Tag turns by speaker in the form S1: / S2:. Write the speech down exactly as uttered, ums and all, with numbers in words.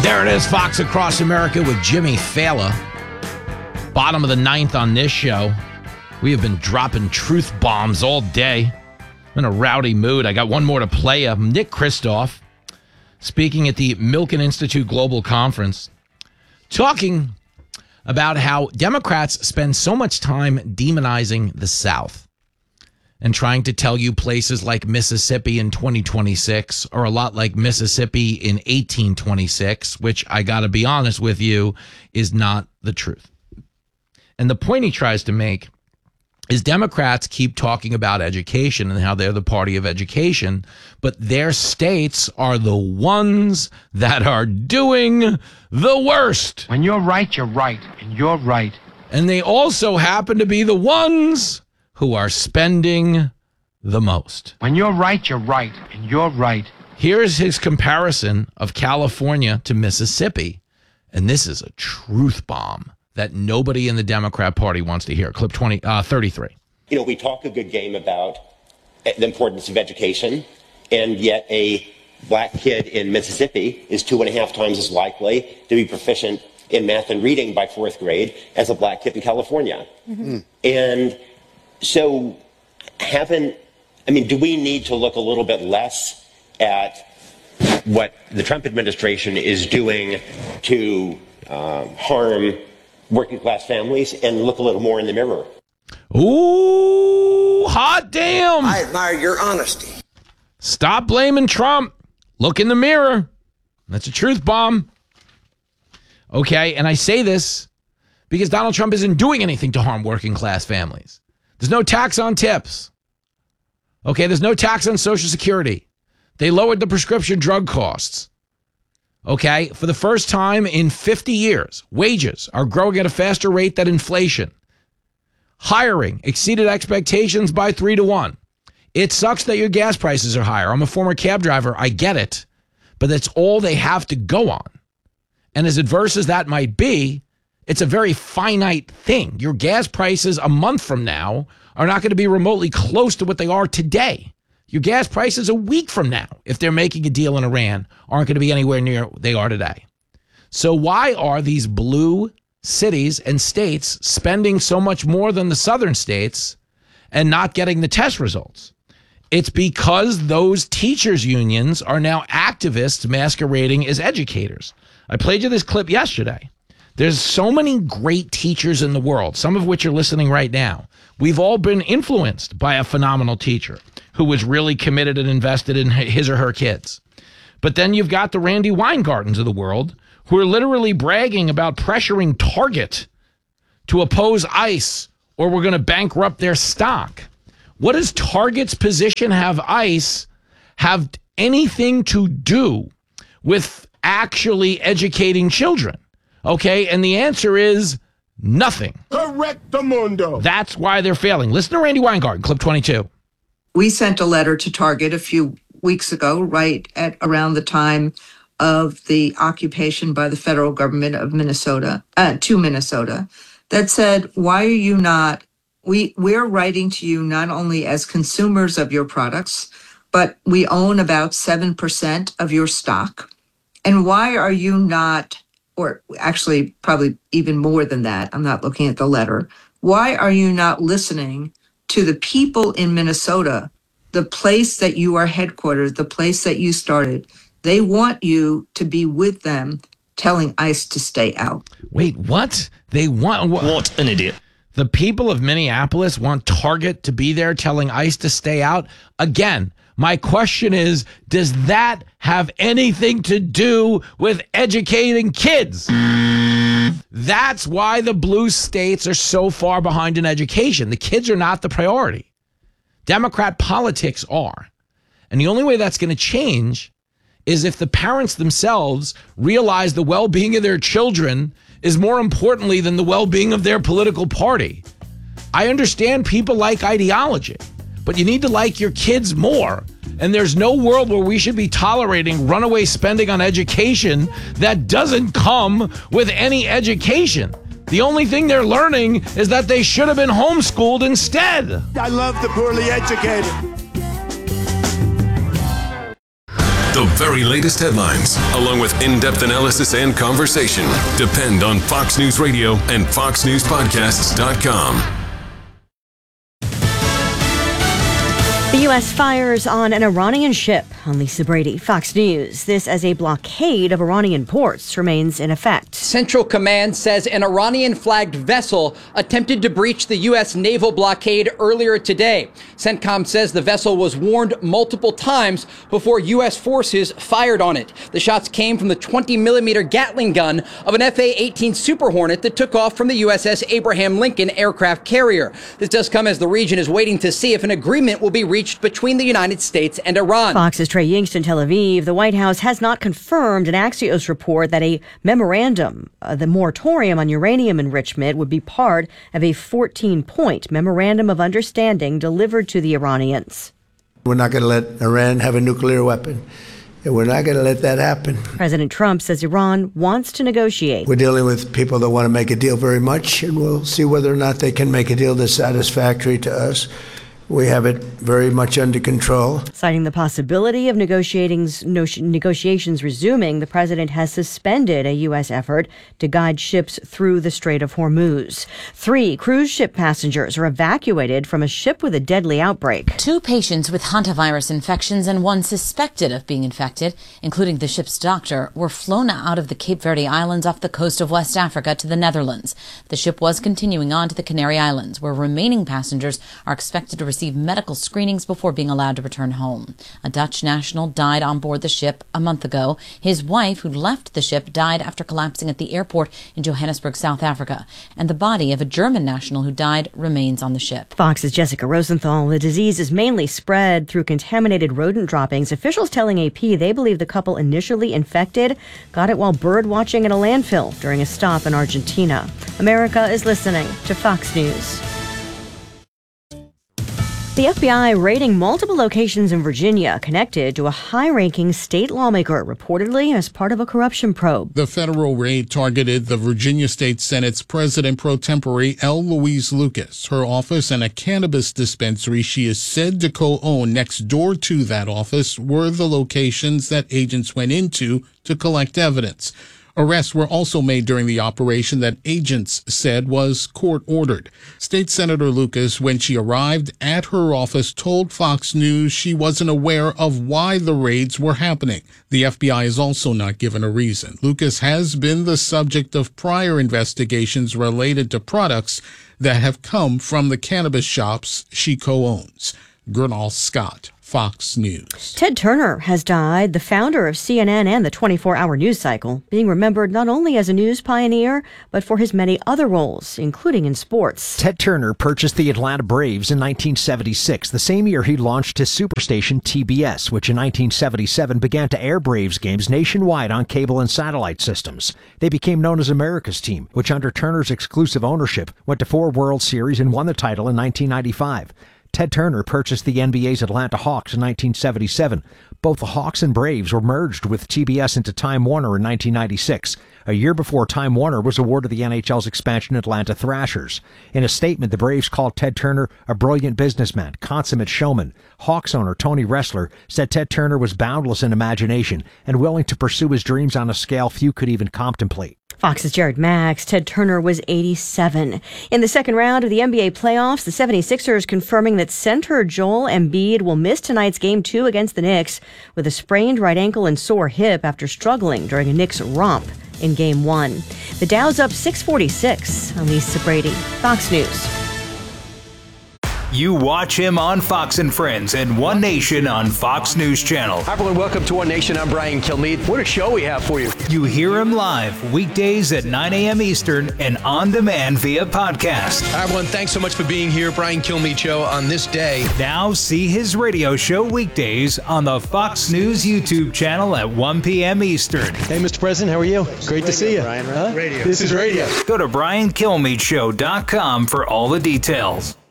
S1: There it is, Fox Across America with Jimmy Fallon. Bottom of the ninth on this show. We have been dropping truth bombs all day. I'm in a rowdy mood. I got one more to play. Uh, Nick Kristof speaking at the Milken Institute Global Conference, talking about how Democrats spend so much time demonizing the South and trying to tell you places like Mississippi in twenty twenty-six are a lot like Mississippi in eighteen twenty-six, which I got to be honest with you is not the truth. And the point he tries to make is Democrats keep talking about education and how they're the party of education, but their states are the ones that are doing the worst.
S2: When you're right, you're right, and you're right.
S1: And they also happen to be the ones who are spending the most.
S2: When you're right, you're right, and you're right.
S1: Here's his comparison of California to Mississippi, and this is a truth bomb that nobody in the Democrat Party wants to hear. Clip twenty, uh, thirty-three.
S3: You know, we talk a good game about the importance of education, and yet a black kid in Mississippi is two and a half times as likely to be proficient in math and reading by fourth grade as a black kid in California. Mm-hmm. And so haven't, I mean, do we need to look a little bit less at what the Trump administration is doing to um, harm working class families and look a little more in the mirror?
S1: Ooh, hot damn.
S4: I admire your honesty.
S1: Stop blaming Trump. Look in the mirror. That's a truth bomb. Okay, and I say this because Donald Trump isn't doing anything to harm working class families. There's no tax on tips. Okay, there's no tax on Social Security. They lowered the prescription drug costs. Okay, for the first time in fifty years, wages are growing at a faster rate than inflation. Hiring exceeded expectations by three to one. It sucks that your gas prices are higher. I'm a former cab driver. I get it. But that's all they have to go on. And as adverse as that might be, it's a very finite thing. Your gas prices a month from now are not going to be remotely close to what they are today. Your gas prices a week from now, if they're making a deal in Iran, aren't going to be anywhere near they are today. So why are these blue cities and states spending so much more than the southern states and not getting the test results? It's because those teachers' unions are now activists masquerading as educators. I played you this clip yesterday. There's so many great teachers in the world, some of which are listening right now. We've all been influenced by a phenomenal teacher who was really committed and invested in his or her kids. But then you've got the Randy Weingardens of the world who are literally bragging about pressuring Target to oppose ICE or we're going to bankrupt their stock. What does Target's position have ICE have anything to do with actually educating children? Okay, and the answer is nothing.
S5: Correctamundo.
S1: That's why they're failing. Listen to Randy Weingarten, clip twenty-two.
S6: We sent a letter to Target a few weeks ago, right at around the time of the occupation by the federal government of Minnesota, uh, to Minnesota, that said, why are you not, we, we're writing to you not only as consumers of your products, but we own about seven percent of your stock. And why are you not, or actually probably even more than that, I'm not looking at the letter, why are you not listening to the people in Minnesota, the place that you are headquartered, the place that you started? They want you to be with them, telling ICE to stay out.
S1: Wait, what? They want... Wh-
S7: what an idiot.
S1: The people of Minneapolis want Target to be there telling ICE to stay out? Again, my question is, does that have anything to do with educating kids? That's why the blue states are so far behind in education. The kids are not the priority. Democrat politics are. And the only way that's going to change is if the parents themselves realize the well-being of their children is more importantly than the well-being of their political party. I understand people like ideology, but you need to like your kids more. And there's no world where we should be tolerating runaway spending on education that doesn't come with any education. The only thing they're learning is that they should have been homeschooled instead.
S5: I love the poorly educated.
S8: The
S4: very latest headlines, along with in-depth analysis and conversation. Depend on Fox News Radio and fox news podcasts dot com.
S7: The U S fires on an Iranian ship. I'm Lisa Brady, Fox News. This as a blockade of Iranian ports remains in effect.
S8: Central Command says an Iranian-flagged vessel attempted to breach the U S naval blockade earlier today. CENTCOM says the vessel was warned multiple times before U S forces fired on it. The shots came from the twenty millimeter Gatling gun of an F A eighteen Super Hornet that took off from the U S S Abraham Lincoln aircraft carrier. This does come as the region is waiting to see if an agreement will be reached between the United States and Iran.
S7: Fox's Trey Yingst in Tel Aviv. The White House has not confirmed an Axios report that a memorandum, uh, the moratorium on uranium enrichment, would be part of a fourteen-point memorandum of understanding delivered to the Iranians.
S9: We're not going to let Iran have a nuclear weapon. And we're not going to let that happen.
S7: President Trump says Iran wants to negotiate.
S9: We're dealing with people that want to make a deal very much, and we'll see whether or not they can make a deal that's satisfactory to us. We have it very much under control.
S7: Citing the possibility of negotiations, no, negotiations resuming, the president has suspended a U S effort to guide ships through the Strait of Hormuz. Three cruise ship passengers are evacuated from a ship with a deadly outbreak.
S10: Two patients with hantavirus infections and one suspected of being infected, including the ship's doctor, were flown out of the Cape Verde Islands off the coast of West Africa to the Netherlands. The ship was continuing on to the Canary Islands, where remaining passengers are expected to receive medical screenings before being allowed to return home. A Dutch national died on board the ship a month ago. His wife, who left the ship, died after collapsing at the airport in Johannesburg, South Africa. And the body of a German national who died remains on the ship.
S7: Fox's Jessica Rosenthal. The disease is mainly spread through contaminated rodent droppings. Officials telling A P they believe the couple initially infected got it while bird watching at a landfill during a stop in Argentina. America is listening to Fox News. The F B I raiding multiple locations in Virginia connected to a high-ranking state lawmaker, reportedly as part of a corruption probe.
S11: The federal raid targeted the Virginia State Senate's president pro tempore, L. Louise Lucas. Her office and a cannabis dispensary she is said to co-own next door to that office were the locations that agents went into to collect evidence. Arrests were also made during the operation that agents said was court-ordered. State Senator Lucas, when she arrived at her office, told Fox News she wasn't aware of why the raids were happening. The F B I has also not given a reason. Lucas has been the subject of prior investigations related to products that have come from the cannabis shops she co-owns. Gernal Scott, Fox News.
S7: Ted Turner has died, the founder of C N N and the twenty-four hour news cycle, being remembered not only as a news pioneer, but for his many other roles, including in sports.
S12: Ted Turner purchased the Atlanta Braves in nineteen seventy-six, the same year he launched his superstation T B S, which in nineteen seventy-seven began to air Braves games nationwide on cable and satellite systems. They became known as America's Team, which under Turner's exclusive ownership went to four World Series and won the title in nineteen ninety-five. Ted Turner purchased the N B A's Atlanta Hawks in nineteen seventy-seven. Both the Hawks and Braves were merged with T B S into Time Warner in nineteen ninety-six, a year before Time Warner was awarded the N H L's expansion Atlanta Thrashers. In a statement, the Braves called Ted Turner a brilliant businessman, consummate showman. Hawks owner Tony Ressler said Ted Turner was boundless in imagination and willing to pursue his dreams on a scale few could even contemplate.
S7: Fox's Jared Max. Ted Turner was eighty-seven. In the second round of the N B A playoffs, the seventy-sixers confirming that center Joel Embiid will miss tonight's game two against the Knicks with a sprained right ankle and sore hip after struggling during a Knicks romp in game one. The Dow's up six forty-six. I'm Lisa Brady, Fox News.
S13: You watch him on Fox and Friends and One Nation on Fox News Channel.
S14: Hi everyone, welcome to One Nation. I'm Brian Kilmeade. What a show we have for you.
S13: You hear him live weekdays at nine a.m. Eastern and on demand via podcast.
S14: Hi everyone, thanks so much for being here. Brian Kilmeade Show on this day.
S13: Now see his radio show weekdays on the Fox News YouTube channel at one p.m. Eastern.
S14: Hey Mister President, how are you? Great to see you.
S15: Brian,
S14: huh?
S15: radio.
S14: This is radio.
S13: Go to brian kilmeade show dot com for all the details.